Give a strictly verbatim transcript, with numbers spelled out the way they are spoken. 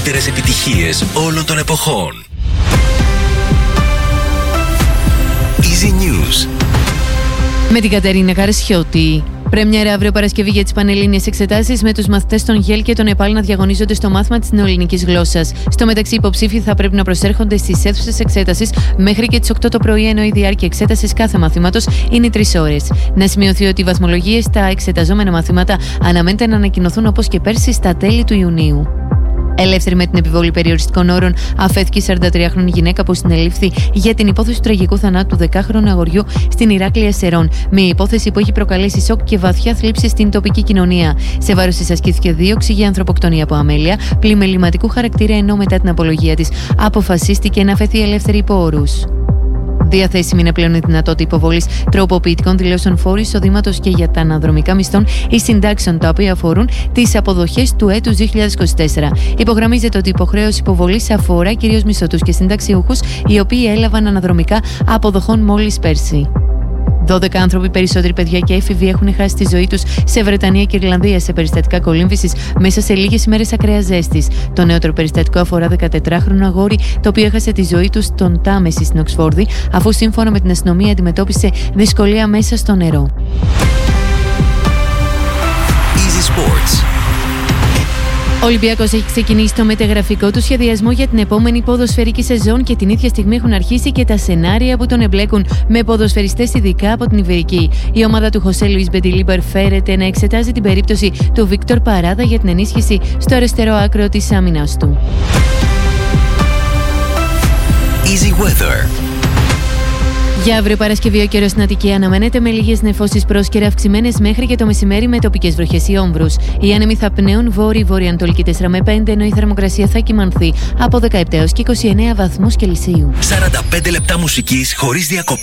μεγαλύτερες επιτυχίες όλων των εποχών. Easy News. Με την Κατερίνα Καρσιώτη. Πρέμιερα αύριο Παρασκευή για τις πανελλήνιες εξετάσεις, με τους μαθητές των ΓΕΛ και των ΕΠΑΛ να διαγωνίζονται στο μάθημα της νεοελληνικής γλώσσας. Στο μεταξύ, οι υποψήφοι θα πρέπει να προσέρχονται στις αίθουσες εξέτασης μέχρι και τις οκτώ το πρωί, ενώ η διάρκεια εξέτασης κάθε μαθήματος είναι τρεις ώρες. Να σημειωθεί ότι οι βαθμολογίες στα εξεταζόμενα μαθήματα αναμένεται να ανακοινωθούν όπως και πέρσι στα τέλη του Ιουνίου. Ελεύθερη με την επιβολή περιοριστικών όρων αφέθηκε η σαραντατριάχρονη γυναίκα που συνελήφθη για την υπόθεση του τραγικού θανάτου του δεκάχρονου αγοριού στην Ηράκλεια Σερών. Μια υπόθεση που έχει προκαλέσει σοκ και βαθιά θλίψη στην τοπική κοινωνία. Σε βάρος της ασκήθηκε δίωξη για ανθρωποκτονία από αμέλεια, πλημεληματικού χαρακτήρα, ενώ μετά την απολογία της αποφασίστηκε να αφαιθεί ελεύθερη υπό όρους. Διαθέσιμη είναι πλέον η δυνατότητα υποβολής τροποποιητικών δηλώσεων φόρου εισοδήματος και για τα αναδρομικά μισθών ή συντάξεων, τα οποία αφορούν τις αποδοχές του έτους δύο χιλιάδες είκοσι τέσσερα. Υπογραμμίζεται ότι η υποχρέωση υποβολής αφορά κυρίως μισθωτούς και συνταξιούχους, οι οποίοι έλαβαν αναδρομικά αποδοχών μόλις πέρσι. δώδεκα άνθρωποι, περισσότεροι παιδιά και έφηβοι, έχουν χάσει τη ζωή τους σε Βρετανία και Ιρλανδία σε περιστατικά κολύμβησης μέσα σε λίγες ημέρες ακραίας ζέστης. Το νεότερο περιστατικό αφορά δεκατετράχρονο αγόρι, το οποίο έχασε τη ζωή του στον Τάμεση στην Οξφόρδη, αφού σύμφωνα με την αστυνομία αντιμετώπισε δυσκολία μέσα στο νερό. Easy Sports. Ο Ολυμπιακός έχει ξεκινήσει το μεταγραφικό του σχεδιασμό για την επόμενη ποδοσφαιρική σεζόν και την ίδια στιγμή έχουν αρχίσει και τα σενάρια που τον εμπλέκουν με ποδοσφαιριστές ειδικά από την Ιβηρική. Η ομάδα του Χωσέ Λουίς Μπεντιλίμπαρ φέρεται να εξετάζει την περίπτωση του Βίκτορ Παράδα για την ενίσχυση στο αριστερό άκρο της άμυνας του. Easy Weather. Για αύριο Παρασκευή ο καιρός στην Αττική αναμένεται με λίγες νεφώσεις πρόσκαιρα, αυξημένες μέχρι και το μεσημέρι, με τοπικές βροχές ή όμβρους. Οι άνεμοι θα πνέουν βόρειο-βορειοανατολική τέσσερα με πέντε, ενώ η θερμοκρασία θα κυμανθεί από δεκαεπτά έως και είκοσι εννέα βαθμούς Κελσίου. σαράντα πέντε λεπτά μουσικής χωρίς διακοπές.